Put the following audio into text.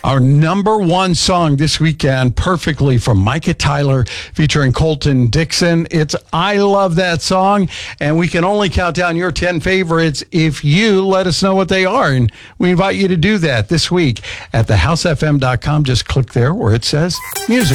Our number one song this weekend, perfectly from Micah Tyler featuring Colton Dixon. It's I Love That Song, and we can only count down your 10 favorites if you let us know what they are. And we invite you to do that this week at thehousefm.com. Just click there where it says music.